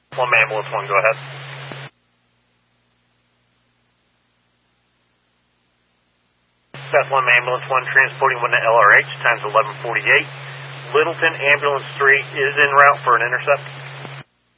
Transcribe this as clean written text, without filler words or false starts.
1 ambulance 1, go ahead. Bethlehem ambulance 1 transporting 1 to LRH, time's 11:48. Littleton ambulance 3 is en route for an intercept.